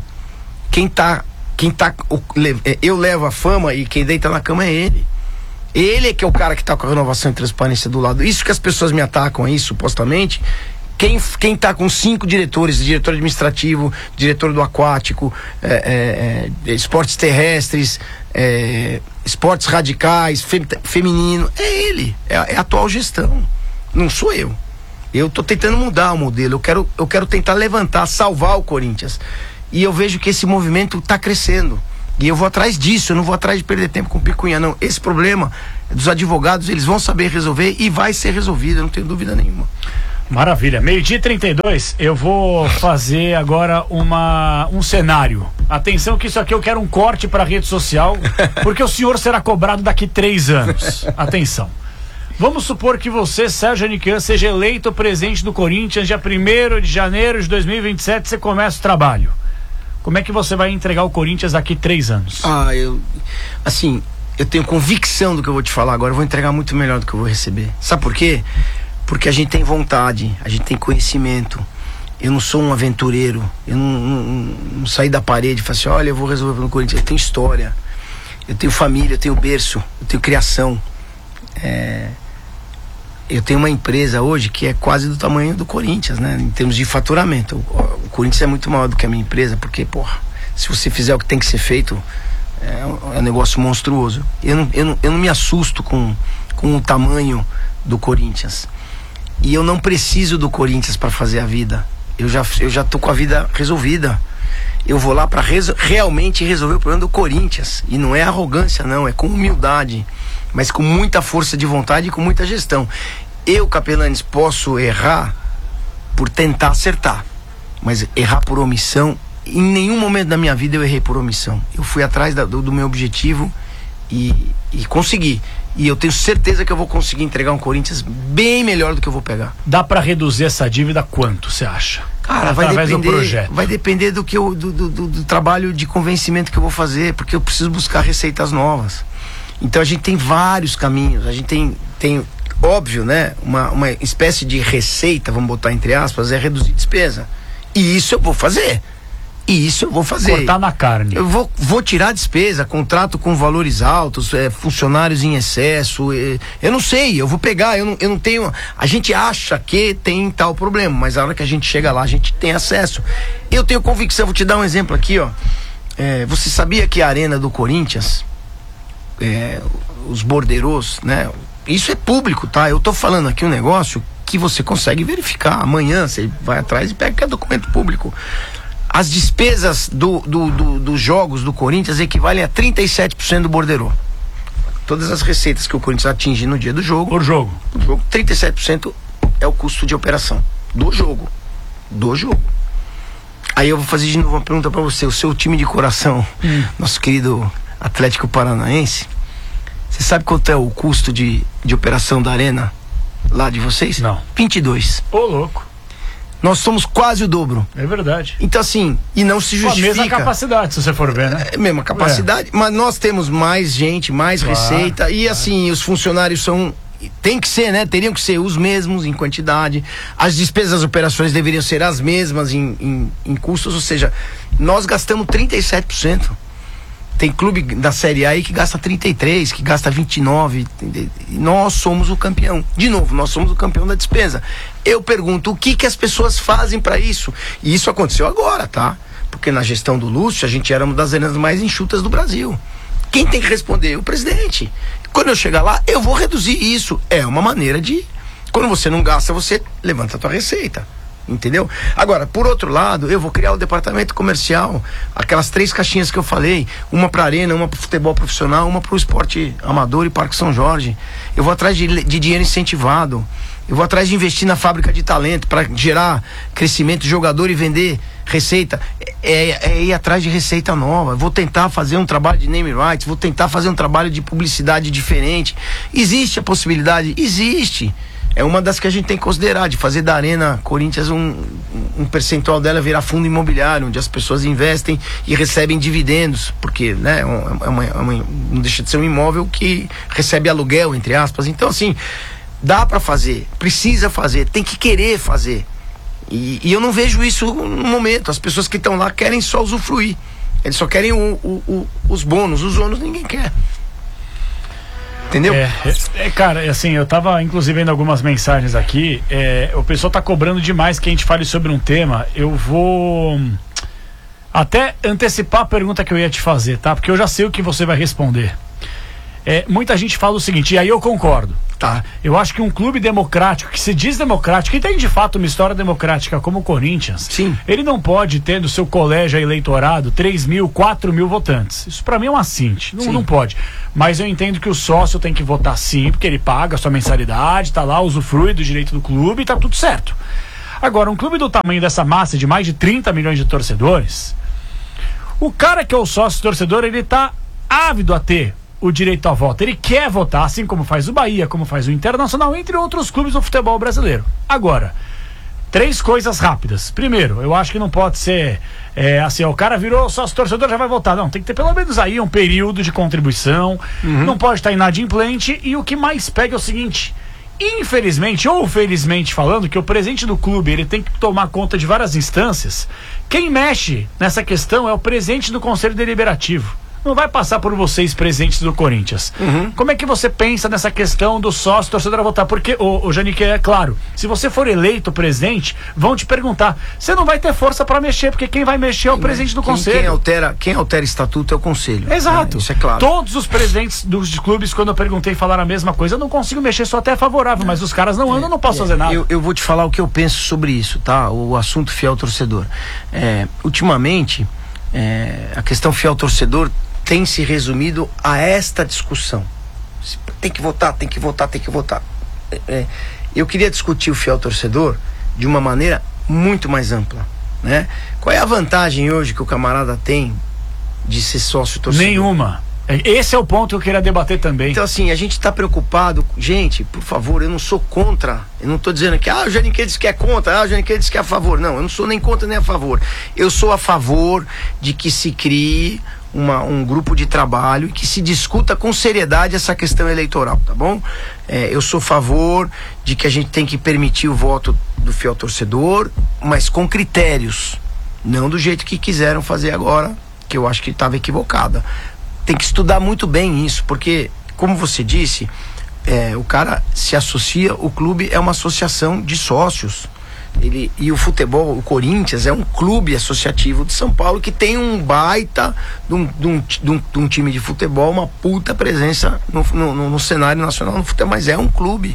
eu levo a fama e quem deita na cama é ele. Ele é que é o cara que tá com a Renovação e Transparência do lado. Isso que as pessoas me atacam aí, supostamente, Quem tá com 5 diretores, diretor administrativo, diretor do aquático, esportes terrestres, esportes radicais, feminino, é ele, é a atual gestão, não sou eu. Eu tô tentando mudar o modelo, eu quero tentar levantar, salvar o Corinthians. E eu vejo que esse movimento tá crescendo. E eu vou atrás disso, eu não vou atrás de perder tempo com picuinha, não. Esse problema dos advogados, eles vão saber resolver e vai ser resolvido, eu não tenho dúvida nenhuma. Maravilha. 12:32, eu vou fazer agora um cenário. Atenção que isso aqui eu quero um corte para a rede social, porque o senhor será cobrado daqui 3 anos. Atenção. Vamos supor que você, Sérgio Aniquan, seja eleito presidente do Corinthians dia 1º de janeiro de 2027, você começa o trabalho. Como é que você vai entregar o Corinthians daqui 3 anos? Eu tenho convicção do que eu vou te falar agora, eu vou entregar muito melhor do que eu vou receber. Sabe por quê? Porque a gente tem vontade, a gente tem conhecimento. Eu não sou um aventureiro, eu não saí da parede e falei assim, olha, eu vou resolver no Corinthians. Eu tenho história, eu tenho família, eu tenho berço, eu tenho criação. Eu tenho uma empresa hoje que é quase do tamanho do Corinthians, né? Em termos de faturamento. O Corinthians é muito maior do que a minha empresa, porque, se você fizer o que tem que ser feito, é um negócio monstruoso. Eu não me assusto com o tamanho do Corinthians. E eu não preciso do Corinthians para fazer a vida. Eu já tô com a vida resolvida. Eu vou lá para realmente resolver o problema do Corinthians. E não é arrogância, não, é com humildade, mas com muita força de vontade e com muita gestão. Eu, Capelanes, posso errar por tentar acertar, mas errar por omissão, em nenhum momento da minha vida eu errei por omissão. Eu fui atrás do meu objetivo e consegui. E eu tenho certeza que eu vou conseguir entregar um Corinthians bem melhor do que eu vou pegar. Dá para reduzir essa dívida quanto, você acha? Cara, através do projeto. Vai depender do trabalho de convencimento que eu vou fazer, porque eu preciso buscar receitas novas. Então a gente tem vários caminhos, a gente tem óbvio, né, uma espécie de receita, vamos botar entre aspas, é reduzir despesa. E isso eu vou fazer. Cortar na carne. Eu vou tirar despesa, contrato com valores altos, funcionários em excesso, eu não sei, eu vou pegar, eu não tenho, a gente acha que tem tal problema, mas a hora que a gente chega lá, a gente tem acesso. Eu tenho convicção, vou te dar um exemplo aqui, ó. Você sabia que a arena do Corinthians, os borderôs, né? Isso é público, tá? Eu tô falando aqui um negócio que você consegue verificar. Amanhã você vai atrás e pega que é documento público. As despesas dos jogos do Corinthians equivalem a 37% do borderô. Todas as receitas que o Corinthians atinge no dia do jogo. Por jogo. 37% é o custo de operação do jogo. Aí eu vou fazer de novo uma pergunta pra você. O seu time de coração, nosso querido Atlético Paranaense, você sabe quanto é o custo de operação da arena lá de vocês? Não. 22. Ô, louco. Nós somos quase o dobro. É verdade. Então assim, e não se justifica. Com a mesma capacidade, se você for ver, né? É a mesma capacidade, mas nós temos mais gente, mais receita, e assim, os funcionários tem que ser, né? Teriam que ser os mesmos em quantidade. As despesas das operações deveriam ser as mesmas em custos, ou seja, nós gastamos 37%. Tem clube da Série A aí que gasta 33%, que gasta 29%. Nós somos o campeão. De novo, nós somos o campeão da despesa. Eu pergunto, o que as pessoas fazem para isso? E isso aconteceu agora, tá? Porque na gestão do Lúcio, a gente era uma das arenas mais enxutas do Brasil. Quem tem que responder? O presidente. Quando eu chegar lá, eu vou reduzir isso. É uma maneira de... Quando você não gasta, você levanta a tua receita. Entendeu? Agora, por outro lado, eu vou criar o departamento comercial, aquelas 3 caixinhas que eu falei, uma para arena, uma para futebol profissional, uma para o esporte amador e Parque São Jorge. Eu vou atrás de dinheiro incentivado, eu vou atrás de investir na fábrica de talento para gerar crescimento de jogador e vender receita. É ir atrás de receita nova. Vou tentar fazer um trabalho de name rights, vou tentar fazer um trabalho de publicidade diferente. Existe a possibilidade? Existe. É uma das que a gente tem que considerar, de fazer da Arena Corinthians um percentual dela virar fundo imobiliário, onde as pessoas investem e recebem dividendos, porque, né, não deixa de ser um imóvel que recebe aluguel, entre aspas. Então, assim, dá para fazer, precisa fazer, tem que querer fazer. E eu não vejo isso no momento. As pessoas que estão lá querem só usufruir. Eles só querem os bônus, os ônus ninguém quer. Entendeu? Cara, assim, eu tava inclusive vendo algumas mensagens aqui, o pessoal tá cobrando demais que a gente fale sobre um tema. Eu vou até antecipar a pergunta que eu ia te fazer, tá? Porque eu já sei o que você vai responder. Muita gente fala o seguinte, e aí eu concordo, tá? Eu acho que um clube democrático, que se diz democrático, que tem de fato uma história democrática como o Corinthians, sim, ele não pode ter no seu colégio eleitorado 3 mil, 4 mil votantes. Isso pra mim é um assinte, não pode. Mas eu entendo que o sócio tem que votar sim, porque ele paga a sua mensalidade, tá lá, usufrui do direito do clube e tá tudo certo. Agora, um clube do tamanho dessa massa de mais de 30 milhões de torcedores, o cara que é o sócio torcedor, ele tá ávido a ter o direito a voto. Ele quer votar, assim como faz o Bahia, como faz o Internacional, entre outros clubes do futebol brasileiro. Agora, 3 coisas rápidas. Primeiro, eu acho que não pode ser assim, o cara virou sócio torcedor, já vai votar. Não, tem que ter pelo menos aí um período de contribuição, não pode estar inadimplente, e o que mais pega é o seguinte: infelizmente ou felizmente falando, que o presidente do clube ele tem que tomar conta de várias instâncias. Quem mexe nessa questão é o presidente do Conselho Deliberativo. Não vai passar por vocês, presidentes do Corinthians. Como é que você pensa nessa questão do sócio torcedor a votar? Porque, o Janique, é claro, se você for eleito presidente, vão te perguntar. Você não vai ter força para mexer, porque quem vai mexer é o presidente do conselho. Quem altera estatuto é o conselho. Exato. Isso é claro. Todos os presidentes dos clubes, quando eu perguntei, falaram a mesma coisa. Eu não consigo mexer, sou até favorável, mas os caras não andam, não posso fazer nada. Eu vou te falar o que eu penso sobre isso, tá? O assunto fiel torcedor. Ultimamente, a questão fiel torcedor tem se resumido a esta discussão. Tem que votar, tem que votar, tem que votar. Eu queria discutir o fiel torcedor de uma maneira muito mais ampla, né? Qual é a vantagem hoje que o camarada tem de ser sócio torcedor? Nenhuma. Esse é o ponto que eu queria debater também. Então, assim, a gente está preocupado. Gente, por favor, eu não sou o não estou dizendo que o Janique diz que é contra, o Janique diz que é a favor. Não, eu não sou nem contra nem a favor. Eu sou a favor de que se crie um grupo de trabalho e que se discuta com seriedade essa questão eleitoral, tá bom? Eu sou a favor de que a gente tem que permitir o voto do fiel torcedor, mas com critérios, não do jeito que quiseram fazer agora, que eu acho que estava equivocada. Tem que estudar muito bem isso, porque, como você disse, o cara se associa, o clube é uma associação de sócios. E o futebol, o Corinthians é um clube associativo de São Paulo que tem um baita de um time de futebol, uma puta presença no cenário nacional no futebol, mas é um clube.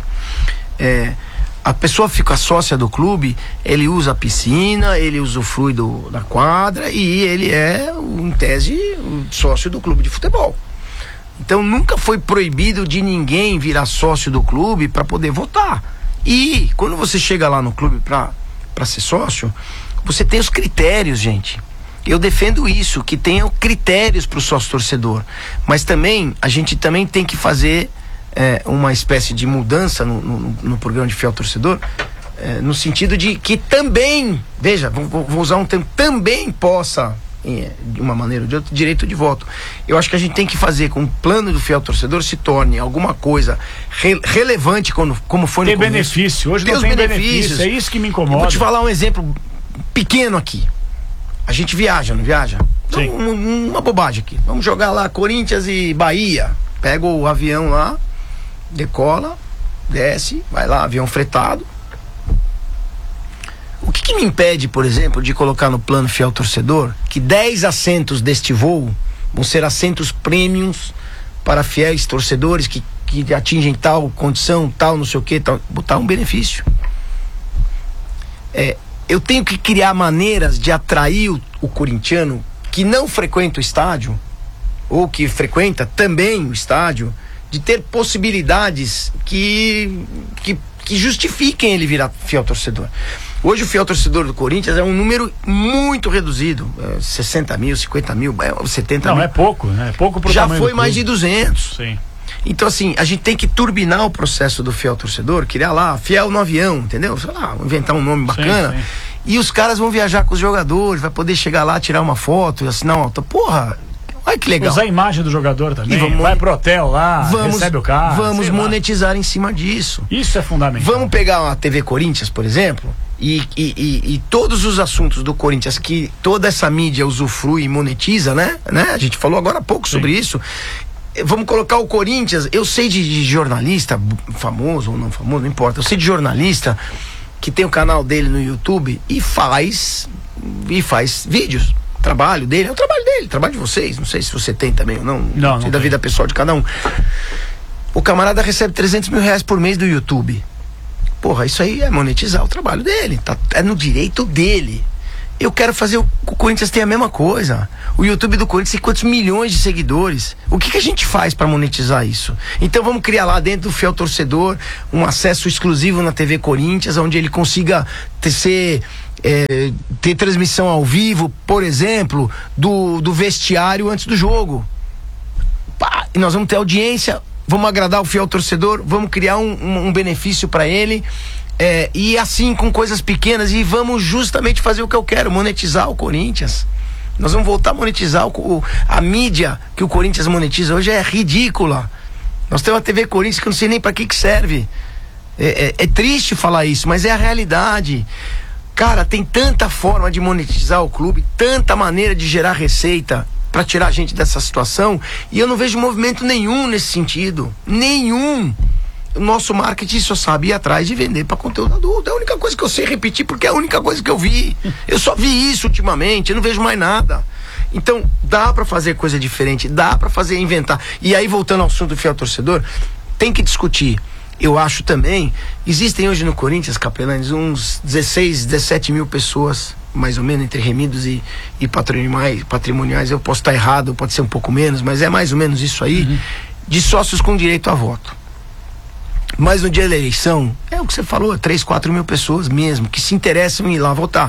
A pessoa fica sócia do clube, ele usa a piscina, ele usufrui da quadra e ele é, em tese, sócio do clube de futebol. Então nunca foi proibido de ninguém virar sócio do clube para poder votar. E quando você chega lá no clube para ser sócio, você tem os critérios, gente. Eu defendo isso, que tenham critérios para o sócio torcedor. Mas também, a gente também tem que fazer uma espécie de mudança no programa de fiel torcedor, no sentido de que também, veja, vou usar um termo, também possa, de uma maneira ou de outra, direito de voto. Eu acho que a gente tem que fazer com que o plano do fiel torcedor se torne alguma coisa relevante como foi no começo. Tem benefício, hoje não tem benefício, é isso que me incomoda. Eu vou te falar um exemplo pequeno aqui. A gente viaja, não viaja? Sim. Uma bobagem aqui. Vamos jogar lá Corinthians e Bahia. Pega o avião lá, decola, desce, vai lá, avião fretado. O que me impede, por exemplo, de colocar no plano fiel torcedor que 10 assentos deste voo vão ser assentos premiums para fiéis torcedores que atingem tal condição, tal não sei o que, tal, botar um benefício. Eu tenho que criar maneiras de atrair o corintiano que não frequenta o estádio, ou que frequenta também o estádio, de ter possibilidades que justifiquem ele virar fiel torcedor. Hoje o fiel torcedor do Corinthians é um número muito reduzido, 60 mil, 50 mil, 70 mil. Não, é pouco, né? É pouco pro já tamanho foi do mais clube. de 200. Sim. Então, assim, a gente tem que turbinar o processo do fiel torcedor, criar lá, fiel no avião, entendeu? Sei lá, inventar um nome bacana. Sim. E os caras vão viajar com os jogadores, vai poder chegar lá, tirar uma foto, assinar uma... Porra, olha que legal. Usar a imagem do jogador também, E vai pro hotel lá, recebe o carro. Vamos monetizar em cima disso. Isso é fundamental. Vamos pegar uma TV Corinthians, por exemplo, e todos os assuntos do Corinthians que toda essa mídia usufrui e monetiza, né? A gente falou agora há pouco sobre isso. vamos colocar o Corinthians, eu sei de jornalista, famoso ou não famoso, não importa, eu sei de jornalista que tem o canal dele no YouTube e faz vídeos. O trabalho dele é o trabalho dele, o trabalho de vocês, não sei se você tem também ou não sei da vida pessoal de cada um. O camarada recebe 300 mil reais por mês do YouTube. Porra, isso aí é monetizar o trabalho dele, é no direito dele. Eu quero fazer o Corinthians ter a mesma coisa. O YouTube do Corinthians tem quantos milhões de seguidores? O que a gente faz para monetizar isso? Então vamos criar lá dentro do Fiel Torcedor um acesso exclusivo na TV Corinthians, onde ele consiga ter transmissão ao vivo, por exemplo, do vestiário antes do jogo. Pá, e nós vamos ter audiência, vamos agradar o Fiel Torcedor, vamos criar um benefício para ele. E assim com coisas pequenas, e vamos justamente fazer o que eu quero, monetizar o Corinthians. Nós vamos voltar a monetizar a mídia que o Corinthians monetiza hoje é ridícula. Nós temos uma TV Corinthians que eu não sei nem para que serve. É triste falar isso, mas é a realidade. Cara, tem tanta forma de monetizar o clube, tanta maneira de gerar receita para tirar a gente dessa situação, e eu não vejo movimento nenhum nesse sentido. Nenhum. O nosso marketing só sabe ir atrás de vender para conteúdo adulto. É a única coisa que eu sei repetir, porque é a única coisa que eu vi. Eu só vi isso ultimamente, eu não vejo mais nada. Então, dá para fazer coisa diferente, dá para fazer, inventar. E aí, voltando ao assunto do Fiel Torcedor, tem que discutir. Eu acho também, existem hoje no Corinthians, Capelanes, uns 16, 17 mil pessoas, mais ou menos, entre remidos e patrimoniais. Eu posso estar errado, pode ser um pouco menos, mas é mais ou menos isso aí, de sócios com direito a voto. Mas no dia da eleição, é o que você falou, 3, 4 mil pessoas mesmo, que se interessam em ir lá votar.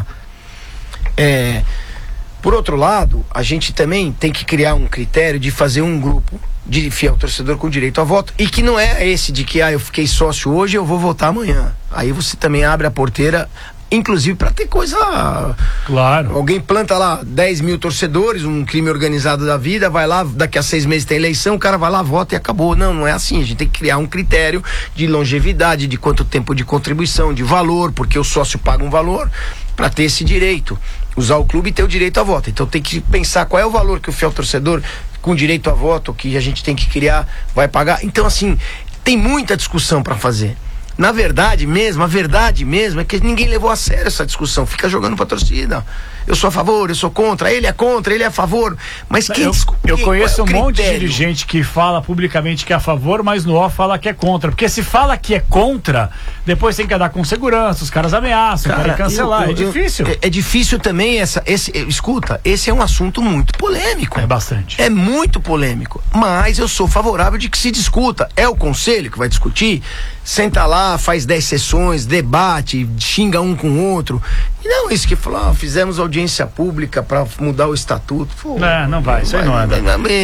Por outro lado, a gente também tem que criar um critério de fazer um grupo de fiel torcedor com direito a voto, e que não é esse de que eu fiquei sócio hoje, eu vou votar amanhã. Aí você também abre a porteira, inclusive para ter coisa. Claro. Alguém planta lá 10 mil torcedores, um crime organizado da vida, vai lá, daqui a 6 meses tem eleição, o cara vai lá, vota e acabou. Não é assim. A gente tem que criar um critério de longevidade, de quanto tempo de contribuição, de valor, porque o sócio paga um valor para ter esse direito, usar o clube e ter o direito a voto. Então tem que pensar qual é o valor que o fiel torcedor com direito a voto, que a gente tem que criar, vai pagar. Então, assim, tem muita discussão para fazer. Na verdade mesmo, a verdade mesmo é que ninguém levou a sério essa discussão. Fica jogando pra torcida. Eu sou a favor, eu sou contra, ele é a favor. Mas quem eu conheço um monte de dirigente que fala publicamente que é a favor, mas no off fala que é contra. Porque se fala que é contra, depois tem que andar com segurança, os caras ameaçam, querem cancelar. É difícil. É difícil também escuta, esse é um assunto muito polêmico. É bastante. É muito polêmico. Mas eu sou favorável de que se discuta. É o conselho que vai discutir? Senta lá, faz 10 sessões, debate, xinga um com o outro. E não isso que falou, fizemos audiência pública pra mudar o estatuto. Pô, não vai, isso aí não anda.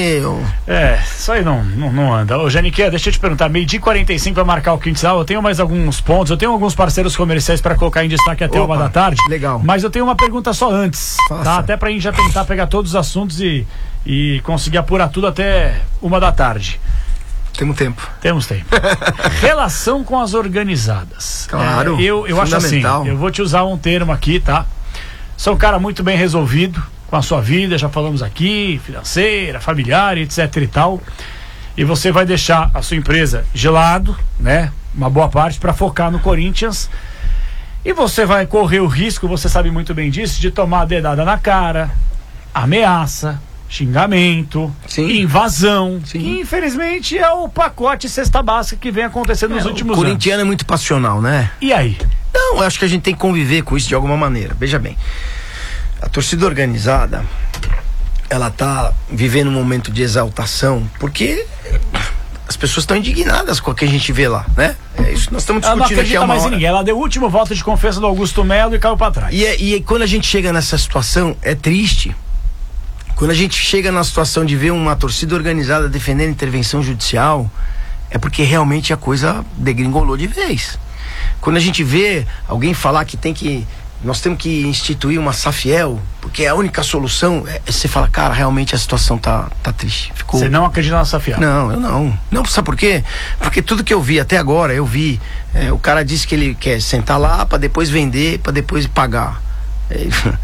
Isso aí não anda. Ô, Janiquinha, deixa eu te perguntar, 12h45 vai marcar o quintal. Eu tenho mais alguns pontos, eu tenho alguns parceiros comerciais pra colocar em destaque até 1 da tarde. Legal. Mas eu tenho uma pergunta só antes, tá? Até pra gente já tentar pegar todos os assuntos e conseguir apurar tudo até 1 da tarde. Temos tempo. Relação com as organizadas. Claro. Eu acho assim, eu vou te usar um termo aqui, tá? Sou um cara muito bem resolvido com a sua vida, já falamos aqui, financeira, familiar, etc e tal. E você vai deixar a sua empresa de lado, né? Uma boa parte para focar no Corinthians. E você vai correr o risco, você sabe muito bem disso, de tomar dedada na cara, ameaça, xingamento, sim, invasão, sim, que infelizmente é o pacote cesta básica que vem acontecendo nos últimos anos. O corintiano é muito passional, né? E aí? Não, eu acho que a gente tem que conviver com isso de alguma maneira. Veja bem, a torcida organizada, ela tá vivendo um momento de exaltação, porque as pessoas estão indignadas com o que a gente vê lá, né? É isso que nós estamos discutindo. Ela não acredita mais em ninguém. Ela deu o último voto de confiança do Augusto Melo e caiu pra trás. E quando a gente chega nessa situação, é triste. Quando a gente chega na situação de ver uma torcida organizada defendendo intervenção judicial, é porque realmente a coisa degringolou de vez. Quando a gente vê alguém falar que nós temos que instituir uma Safiel, porque é a única solução, você fala, cara, realmente a situação tá triste. Você não acredita na Safiel? Não, eu não. Não, sabe por quê? Porque tudo que eu vi até agora, o cara disse que ele quer sentar lá para depois vender, para depois pagar.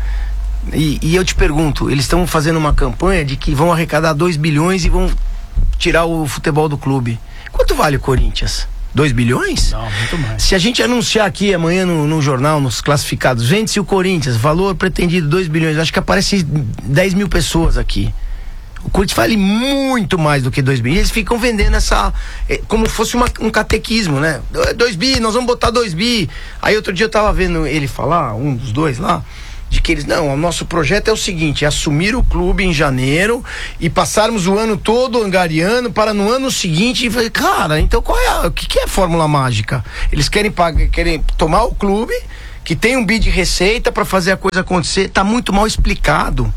E eu te pergunto, eles estão fazendo uma campanha de que vão arrecadar 2 bilhões e vão tirar o futebol do clube. Quanto vale o Corinthians? 2 bilhões? Não, muito mais. Se a gente anunciar aqui amanhã no jornal, nos classificados, vende-se o Corinthians, valor pretendido 2 bilhões, acho que aparece 10 mil pessoas aqui. O Corinthians vale muito mais do que 2 bi. Eles ficam vendendo como fosse um catequismo, né? 2 bi, nós vamos botar 2 bi. Aí outro dia eu tava vendo ele falar, um dos dois lá, de que eles, não, o nosso projeto é o seguinte, é assumir o clube em janeiro e passarmos o ano todo angariando para no ano seguinte, e falei, cara, então o que é a fórmula mágica? Eles querem tomar o clube, que tem um bi de receita para fazer a coisa acontecer, tá muito mal explicado.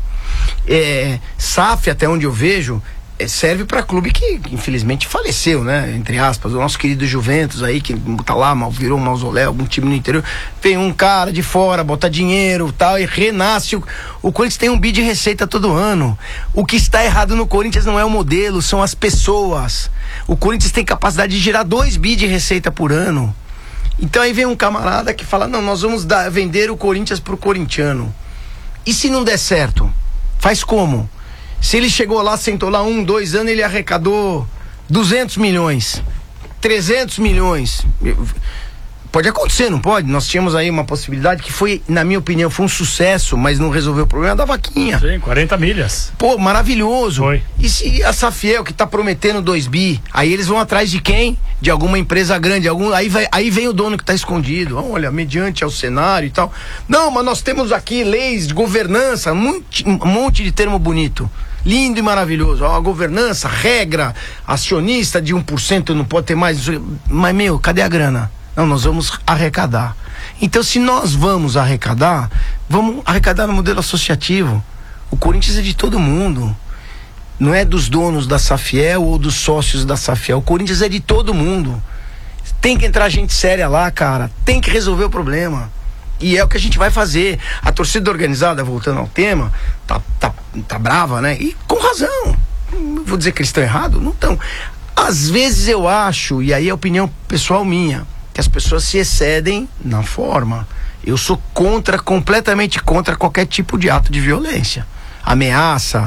SAF, até onde eu vejo, serve para clube que infelizmente faleceu, né? Entre aspas, o nosso querido Juventus aí, que tá lá, virou um mausoléu, algum time no interior, vem um cara de fora, bota dinheiro tal, e renasce. O Corinthians tem um bi de receita todo ano. O que está errado no Corinthians não é o modelo, são as pessoas. O Corinthians tem capacidade de gerar 2 bi de receita por ano. Então aí vem um camarada que fala, não, nós vamos vender o Corinthians pro corintiano. E se não der certo? Faz como? Se ele chegou lá, sentou lá 1, 2 anos, ele arrecadou 200 milhões, 300 milhões. Pode acontecer, não pode? Nós tínhamos aí uma possibilidade que foi, na minha opinião, foi um sucesso, mas não resolveu o problema da vaquinha. Sim, 40 milhas. Pô, maravilhoso. Foi. E se a Safiel, que tá prometendo 2 bi, aí eles vão atrás de quem? De alguma empresa grande, aí vem o dono que tá escondido. Olha, mediante ao cenário e tal. Não, mas nós temos aqui leis de governança, um monte de termo bonito. Lindo e maravilhoso. A governança, regra, acionista de 1% não pode ter mais. Mas, cadê a grana? Não, nós vamos arrecadar. Então, se nós vamos arrecadar no modelo associativo. O Corinthians é de todo mundo. Não é dos donos da Safiel ou dos sócios da Safiel. O Corinthians é de todo mundo. Tem que entrar gente séria lá, cara. Tem que resolver o problema. E é o que a gente vai fazer. A torcida organizada, voltando ao tema, tá brava, né? E com razão. Não vou dizer que eles estão errados, não estão. Às vezes eu acho, e aí é opinião pessoal minha, que as pessoas se excedem na forma. Eu sou completamente contra qualquer tipo de ato de violência. Ameaça.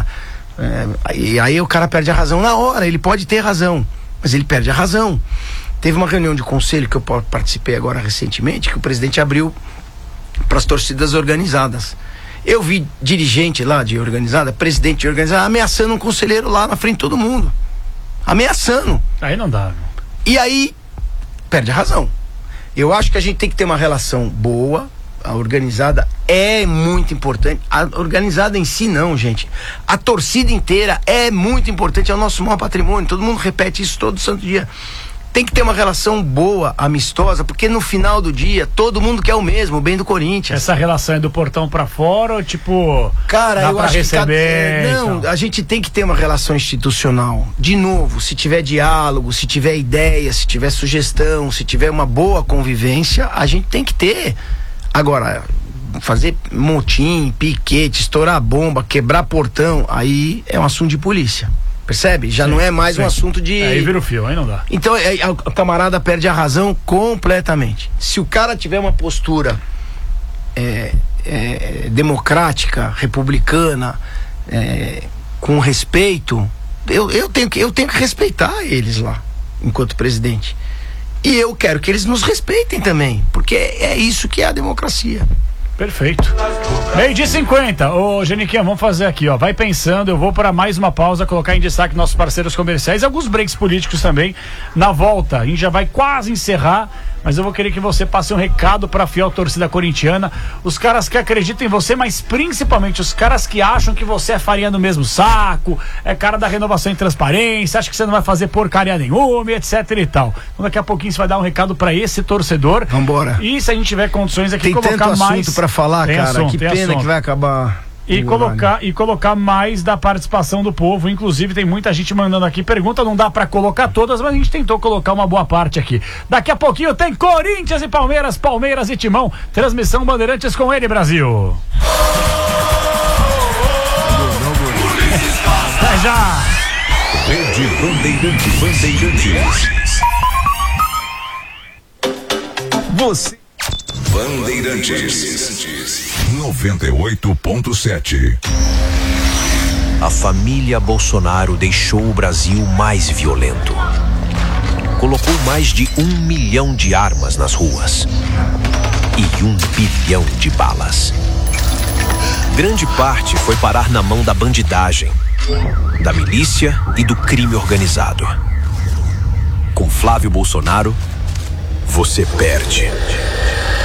E aí o cara perde a razão na hora. Ele pode ter razão, mas ele perde a razão. Teve uma reunião de conselho que eu participei agora recentemente, que o presidente abriu para as torcidas organizadas. Eu vi dirigente lá de organizada, presidente de organizada, ameaçando um conselheiro lá na frente de todo mundo. Ameaçando. Aí não dá. E aí perde a razão. Eu acho que a gente tem que ter uma relação boa. A organizada é muito importante. A organizada em si não, gente. A torcida inteira é muito importante. É o nosso maior patrimônio. Todo mundo repete isso todo santo dia. Tem que ter uma relação boa, amistosa, porque no final do dia todo mundo quer o mesmo, o bem do Corinthians. Essa relação é do portão pra fora ou tipo, cara, dá eu pra acho receber? Não, a gente tem que ter uma relação institucional. De novo, se tiver diálogo, se tiver ideia, se tiver sugestão, se tiver uma boa convivência, a gente tem que ter. Agora, fazer motim, piquete, estourar bomba, quebrar portão, aí é um assunto de polícia. Percebe? Já não é mais um assunto de... Aí vira o fio, aí não dá. Então, a camarada perde a razão completamente. Se o cara tiver uma postura democrática, republicana, com respeito, eu tenho que respeitar eles lá, enquanto presidente. E eu quero que eles nos respeitem também, porque é isso que é a democracia. Perfeito. 12h50. Ô, Geniquinha, vamos fazer aqui, ó. Vai pensando, eu vou para mais uma pausa, colocar em destaque nossos parceiros comerciais, alguns breaks políticos também. Na volta, a gente já vai quase encerrar, mas eu vou querer que você passe um recado para a fiel torcida corintiana, os caras que acreditam em você, mas principalmente os caras que acham que você é farinha do mesmo saco, é cara da renovação e transparência, acha que você não vai fazer porcaria nenhuma, etc e tal. Então daqui a pouquinho você vai dar um recado para esse torcedor. Vambora. E se a gente tiver condições aqui, tem colocar tanto mais assunto para falar, cara, assunto, que pena assunto. que vai acabar. E colocar mais da participação do povo. Inclusive tem muita gente mandando aqui pergunta, não dá pra colocar todas, mas a gente tentou colocar uma boa parte aqui. Daqui a pouquinho tem Corinthians e Palmeiras, Palmeiras e Timão, transmissão Bandeirantes com ele, Brasil. Até já. Rede Bandeirantes. Você Bandeirantes 98.7. a família Bolsonaro deixou o Brasil mais violento. Colocou mais de 1 milhão de armas nas ruas e 1 bilhão de balas. Grande parte foi parar na mão da bandidagem, da milícia e do crime organizado. Com Flávio Bolsonaro, você perde.